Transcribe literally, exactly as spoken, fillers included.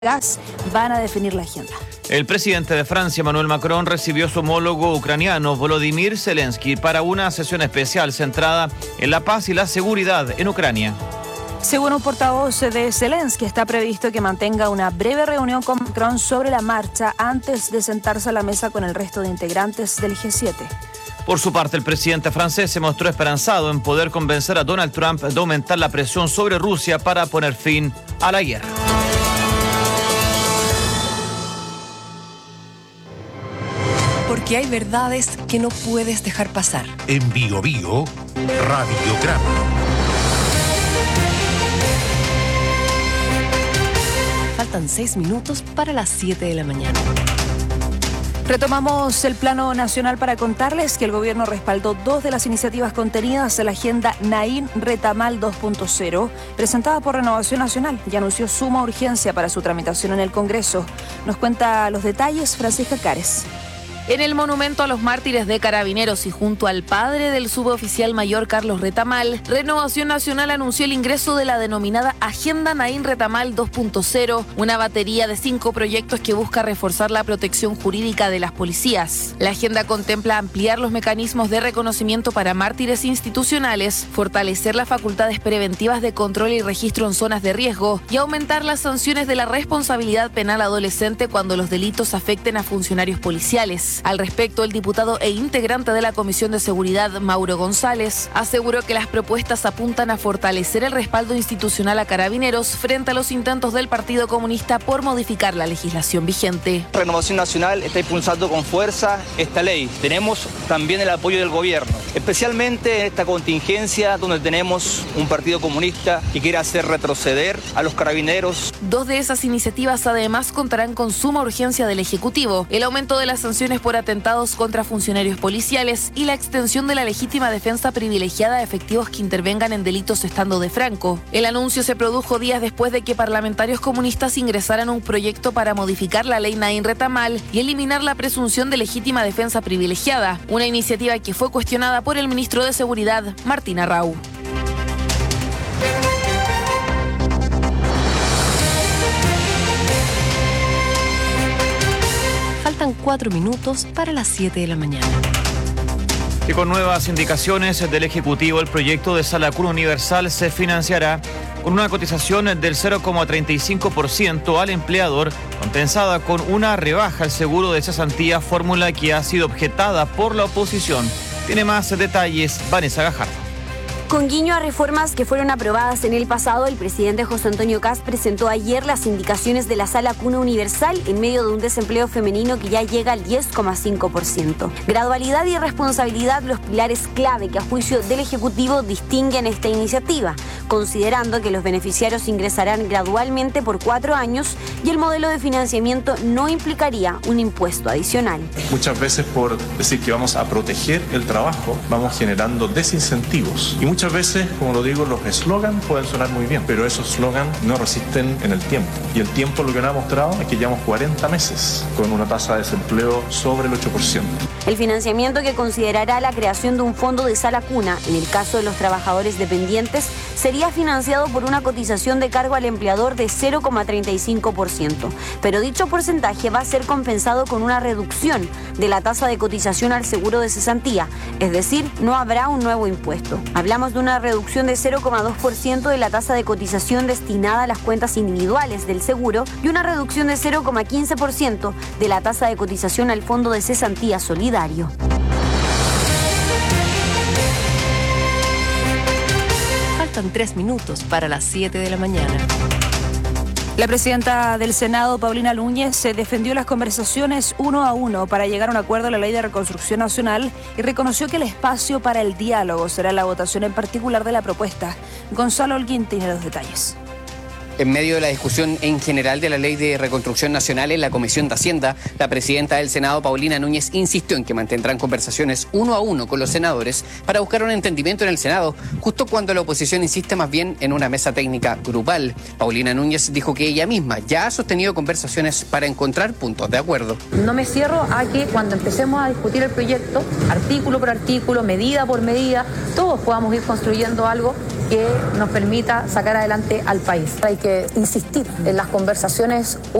gas van a definir la agenda. El presidente de Francia, Emmanuel Macron, recibió a su homólogo ucraniano, Volodymyr Zelensky, para una sesión especial centrada en la paz y la seguridad en Ucrania. Según un portavoz de Zelensky, está previsto que mantenga una breve reunión con Macron sobre la marcha antes de sentarse a la mesa con el resto de integrantes del G siete. Por su parte, el presidente francés se mostró esperanzado en poder convencer a Donald Trump de aumentar la presión sobre Rusia para poner fin a la guerra. Porque hay verdades que no puedes dejar pasar. En Bio Bio, Radiograma. Faltan seis minutos para las siete de la mañana. Retomamos el plano nacional para contarles que el gobierno respaldó dos de las iniciativas contenidas en la agenda Nain Retamal dos punto cero, presentada por Renovación Nacional, y anunció suma urgencia para su tramitación en el Congreso. Nos cuenta los detalles Francisca Cares. En el monumento a los mártires de Carabineros y junto al padre del suboficial mayor Carlos Retamal, Renovación Nacional anunció el ingreso de la denominada Agenda Nain Retamal dos punto cero, una batería de cinco proyectos que busca reforzar la protección jurídica de las policías. La agenda contempla ampliar los mecanismos de reconocimiento para mártires institucionales, fortalecer las facultades preventivas de control y registro en zonas de riesgo y aumentar las sanciones de la responsabilidad penal adolescente cuando los delitos afecten a funcionarios policiales. Al respecto, el diputado e integrante de la Comisión de Seguridad, Mauro González, aseguró que las propuestas apuntan a fortalecer el respaldo institucional a Carabineros frente a los intentos del Partido Comunista por modificar la legislación vigente. Renovación Nacional está impulsando con fuerza esta ley. Tenemos también el apoyo del gobierno, especialmente en esta contingencia donde tenemos un Partido Comunista que quiere hacer retroceder a los carabineros. Dos de esas iniciativas además contarán con suma urgencia del Ejecutivo: el aumento de las sanciones por atentados contra funcionarios policiales y la extensión de la legítima defensa privilegiada a efectivos que intervengan en delitos estando de franco. El anuncio se produjo días después de que parlamentarios comunistas ingresaran un proyecto para modificar la ley Nain Retamal y eliminar la presunción de legítima defensa privilegiada, una iniciativa que fue cuestionada por el ministro de Seguridad, Martín Arrau. Faltan cuatro minutos para las siete de la mañana. Y con nuevas indicaciones del Ejecutivo, el proyecto de Sala Cuna Universal se financiará con una cotización del cero coma treinta y cinco por ciento al empleador, compensada con una rebaja al seguro de cesantía, fórmula que ha sido objetada por la oposición. Tiene más detalles Vanessa Gajardo. Con guiño a reformas que fueron aprobadas en el pasado, el presidente José Antonio Kast presentó ayer las indicaciones de la Sala Cuna Universal en medio de un desempleo femenino que ya llega al diez coma cinco por ciento. Gradualidad y responsabilidad, los pilares clave que a juicio del Ejecutivo distinguen esta iniciativa, considerando que los beneficiarios ingresarán gradualmente por cuatro años y el modelo de financiamiento no implicaría un impuesto adicional. Muchas veces por decir que vamos a proteger el trabajo, vamos generando desincentivos. Y muchas veces, como lo digo, los eslogans pueden sonar muy bien, pero esos eslogans no resisten en el tiempo. Y el tiempo lo que nos ha mostrado es que llevamos cuarenta meses con una tasa de desempleo sobre el ocho por ciento. El financiamiento, que considerará la creación de un fondo de Sala Cuna en el caso de los trabajadores dependientes, sería financiado por una cotización de cargo al empleador de cero coma treinta y cinco por ciento. Pero dicho porcentaje va a ser compensado con una reducción de la tasa de cotización al seguro de cesantía, es decir, no habrá un nuevo impuesto. Hablamos de una reducción de cero coma dos por ciento de la tasa de cotización destinada a las cuentas individuales del seguro y una reducción de cero coma quince por ciento de la tasa de cotización al Fondo de Cesantía Solidario. Faltan tres minutos para las siete de la mañana. La presidenta del Senado, Paulina Núñez, se defendió las conversaciones uno a uno para llegar a un acuerdo en la Ley de Reconstrucción Nacional y reconoció que el espacio para el diálogo será la votación en particular de la propuesta. Gonzalo Holguín tiene los detalles. En medio de la discusión en general de la Ley de Reconstrucción Nacional en la Comisión de Hacienda, la presidenta del Senado, Paulina Núñez, insistió en que mantendrán conversaciones uno a uno con los senadores para buscar un entendimiento en el Senado, justo cuando la oposición insiste más bien en una mesa técnica grupal. Paulina Núñez dijo que ella misma ya ha sostenido conversaciones para encontrar puntos de acuerdo. No me cierro a que cuando empecemos a discutir el proyecto, artículo por artículo, medida por medida, todos podamos ir construyendo algo que nos permita sacar adelante al país. Hay que insistir en las conversaciones